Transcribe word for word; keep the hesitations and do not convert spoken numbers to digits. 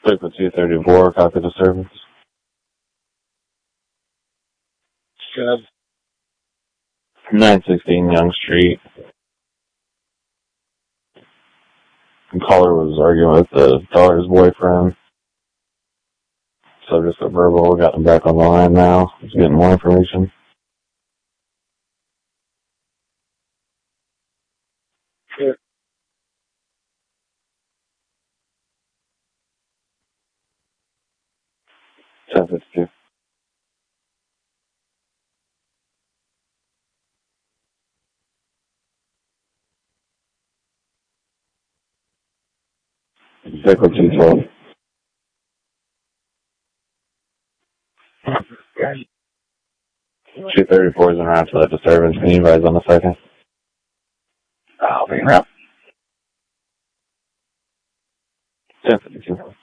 Check for two thirty-four, copy disturbance. Good. nine sixteen Young Street. The caller was arguing with the daughter's boyfriend. So just a verbal, got him back on the line now. He's getting more information. Sure. ten fifty-two. Check for two twelve. two thirty-four is around for that disturbance. Can you advise on the second? I'll be around. ten fifty-two.